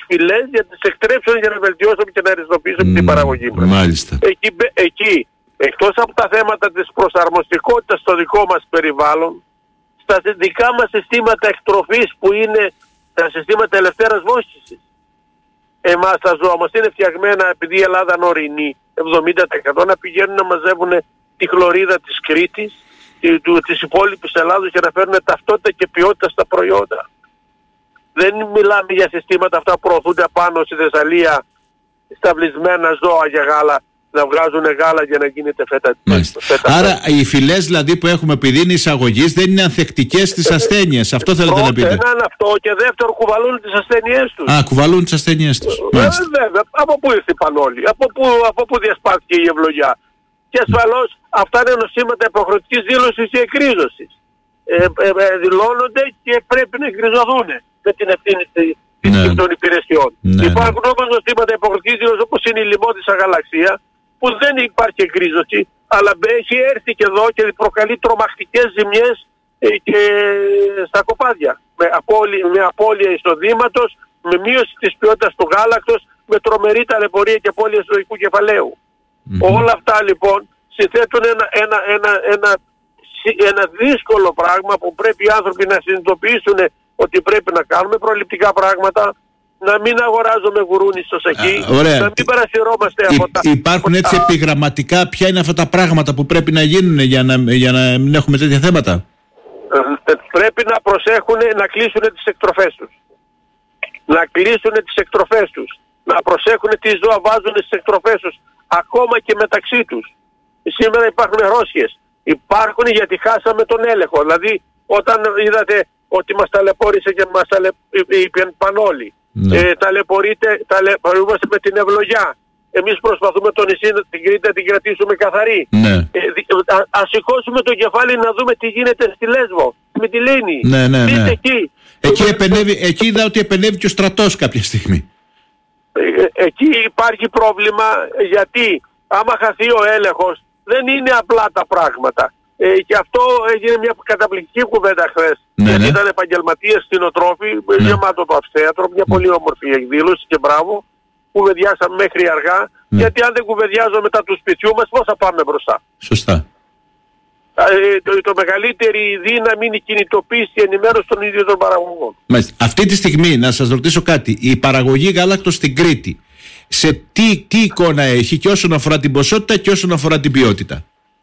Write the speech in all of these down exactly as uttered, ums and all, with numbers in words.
φυλές για να τις εκτρέψουμε για να βελτιώσουμε και να αριστοποιήσουμε mm, την παραγωγή μας. Μάλιστα. Εκεί, εκεί, εκτός από τα θέματα της προσαρμοστικότητας στο δικό μας περιβάλλον, στα δικά μας συστήματα εκτροφής που είναι τα συστήματα ελευθέρας βόσκησης. Εμάς τα ζώα μας είναι φτιαγμένα, επειδή η Ελλάδα είναι ορεινή, εβδομήντα τοις εκατό να πηγαίνουν να μαζεύουν τη χλωρίδα της Κρήτης, της υπόλοιπης Ελλάδος και να φέρουν ταυτότητα και ποιότητα στα προϊόντα. Δεν μιλάμε για συστήματα αυτά που προωθούνται πάνω στη Θεσσαλία, σταυλισμένα ζώα για γάλα, να βγάζουν γάλα για να γίνεται φέτα. φέτα Άρα φέτα. οι φυλές δηλαδή που έχουμε επειδή είναι εισαγωγής δεν είναι ανθεκτικές στις ασθένειες. Αυτό θέλετε Πρώτα, να πείτε. Ένα είναι αυτό και δεύτερο κουβαλούν τις ασθένειές τους. Α, κουβαλούν τις ασθένειές τους. Βέβαια, βέβαια. Από πού ήρθε η πανόλη, από πού, από πού διασπάθηκε η ευλογιά. Και ασφαλώς αυτά είναι νοσήματα υποχρεωτικής δήλωσης ή εκρίζωσης. Ε, ε, ε, δηλώνονται και πρέπει να εκκριζωθούν με την ευθύνη ναι. των υπηρεσιών. Ναι, υπάρχουν ναι. όμως νοσήματα υποχρεωτικής δήλωσης όπως είναι η λιμώδης αγαλαξία που δεν υπάρχει εκκρίζωση αλλά έχει έρθει και εδώ και προκαλεί τρομακτικές ζημιές ε, και στα κοπάδια. Με απώλεια, με απώλεια εισοδήματος, με μείωση της ποιότητας του γάλακτος, με τρομερή ταλαιπωρία και απώλεια ζωικού κεφαλαίου. Mm-hmm. Όλα αυτά λοιπόν συνθέτουν ένα, ένα, ένα, ένα, ένα δύσκολο πράγμα που πρέπει οι άνθρωποι να συνειδητοποιήσουν ότι πρέπει να κάνουμε προληπτικά πράγματα, να μην αγοράζουμε γουρούνι στο σακί, Α, να μην παρασυρώμαστε Υ, από τα... Υπάρχουν έτσι επιγραμματικά ποια είναι αυτά τα πράγματα που πρέπει να γίνουν για να, για να μην έχουμε τέτοια θέματα. Ε, πρέπει να προσέχουν να κλείσουν τις εκτροφές τους. Να κλείσουν τις εκτροφές τους. Να προσέχουν τι ζώα βάζουν στις εκτροφές τους. Ακόμα και μεταξύ τους. Σήμερα υπάρχουν ρόσχες. Υπάρχουν γιατί χάσαμε τον έλεγχο. Δηλαδή όταν είδατε ότι μας ταλαιπώρησε και μας ταλαιπωρείται πανόλη. Ναι. Ε, ταλαιπωρείται, ταλαιπωρούμαστε με την ευλογιά. Εμείς προσπαθούμε το νησί, την Κρήτη να την κρατήσουμε καθαρή. Ναι. Ε, α, ας σηκώσουμε το κεφάλι να δούμε τι γίνεται στη Λέσβο, με τη Λίνη. Ναι, ναι, ναι. Εκεί. Εκεί, επενεύει, εκεί είδα ότι επενεύει και ο στρατός κάποια στιγμή. Ε, εκεί υπάρχει πρόβλημα γιατί άμα χαθεί ο έλεγχος δεν είναι απλά τα πράγματα. Ε, και αυτό έγινε μια καταπληκτική κουβέντα χθες. Ναι, γιατί ναι. ήταν επαγγελματίες κτηνοτρόφοι, ναι. γεμάτο το αυστέατρο, μια πολύ όμορφη εκδήλωση και μπράβο. Κουβεντιάσαμε μέχρι αργά, ναι. γιατί αν δεν κουβεντιάζω μετά του σπιτιού μας, πώς θα πάμε μπροστά. Σωστά. Ε, το, το μεγαλύτερη δύναμη είναι η κινητοποίηση και ενημέρωση των ίδιων των παραγωγών. Μάλιστα. Αυτή τη στιγμή, να σας ρωτήσω κάτι, η παραγωγή γάλακτος στην Κρήτη, σε τι, τι εικόνα έχει και όσον αφορά την ποσότητα και όσον αφορά την ποιότητα?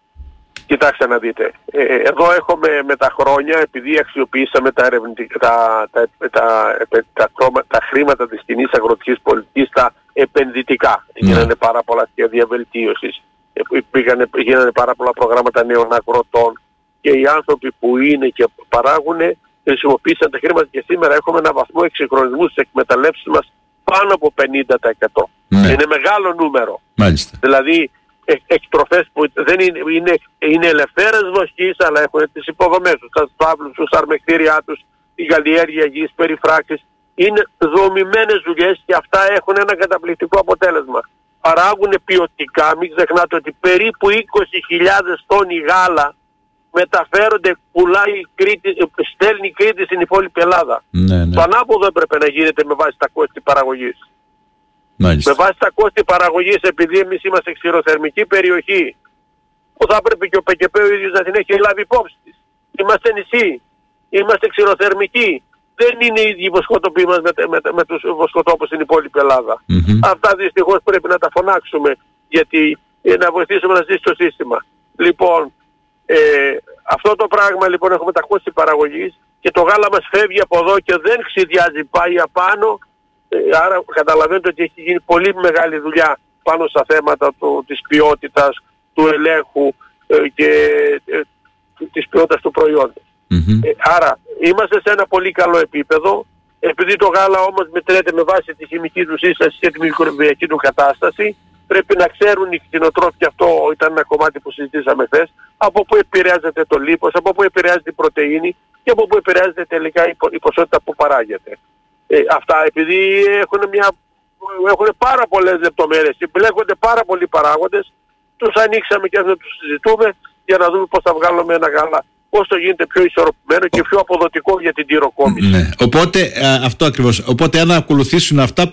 Κοιτάξτε να δείτε, ε, εδώ έχουμε με τα χρόνια, επειδή αξιοποιήσαμε τα, ερευνητικά, τα, τα, τα, τα, τα, τα, τα χρήματα της κοινής αγροτικής πολιτικής, τα επενδυτικά. Mm. Γίνανε πάρα πολλά σχέδια βελτίωσης, πήγανε, γίνανε πάρα πολλά προγράμματα νέων αγροτών και οι άνθρωποι που είναι και παράγουν χρησιμοποίησαν τα χρήματα και σήμερα έχουμε ένα βαθμό εξυγχρονισμού στις εκμεταλλεύσεις μας πάνω από πενήντα τοις εκατό. Mm. Είναι μεγάλο νούμερο. Μάλιστα. Δηλαδή, εκτροφές που δεν είναι, είναι, είναι ελευθέρες βοσκής αλλά έχουν τις υποδομές τους, τα στάβλους τους, τα αρμεκτήριά τους, η καλλιέργεια γης, περιφράξεις. Είναι δομημένες δουλειές και αυτά έχουν ένα καταπληκτικό αποτέλεσμα. Παράγουν ποιοτικά, μην ξεχνάτε ότι περίπου είκοσι χιλιάδες τόνοι γάλα μεταφέρονται, πουλάει η Κρήτη, στέλνει η Κρήτη στην υπόλοιπη Ελλάδα. Ναι, ναι. Το ανάποδο έπρεπε να γίνεται με βάση τα κόστη παραγωγής. Μάλιστα. Με βάση τα κόστη παραγωγής, επειδή εμείς είμαστε ξηροθερμική περιοχή, που θα έπρεπε και ο ΠΚΠ ο ίδιος να την έχει λάβει υπόψη της. Είμαστε νησί, είμαστε ξηροθερμικοί. Δεν είναι οι ίδιοι βοσκοτόποι μας με, με, με τους βοσκοτόπους στην υπόλοιπη Ελλάδα. Mm-hmm. Αυτά δυστυχώς πρέπει να τα φωνάξουμε, γιατί ε, να βοηθήσουμε να ζήσει το σύστημα. Λοιπόν, ε, αυτό το πράγμα λοιπόν έχουμε τα κόστη παραγωγής και το γάλα μας φεύγει από εδώ και δεν ξυδιάζει, πάει απάνω. Άρα καταλαβαίνετε ότι έχει γίνει πολύ μεγάλη δουλειά πάνω στα θέματα του, της ποιότητας, του ελέγχου ε, και ε, της ποιότητας του προϊόντος. Mm-hmm. Ε, άρα είμαστε σε ένα πολύ καλό επίπεδο, επειδή το γάλα όμως μετρέται με βάση τη χημική του σύσταση και τη μικροβιακή του κατάσταση, πρέπει να ξέρουν οι κτηνοτρόφοι, και αυτό ήταν ένα κομμάτι που συζητήσαμε χθες, από πού επηρεάζεται το λίπος, από πού επηρεάζεται η πρωτεΐνη και από πού επηρεάζεται τελικά η, η ποσότητα που παράγεται. Ε, αυτά επειδή έχουν, μια, έχουν πάρα πολλές λεπτομέρειες, συμπλέκονται πάρα πολλοί παράγοντες, τους ανοίξαμε και να τους συζητούμε για να δούμε πώς θα βγάλουμε ένα γάλα, πώς το γίνεται πιο ισορροπημένο και πιο αποδοτικό για την τυροκόμηση. Ναι. Οπότε, α, αυτό ακριβώς. Οπότε αν ακολουθήσουν αυτά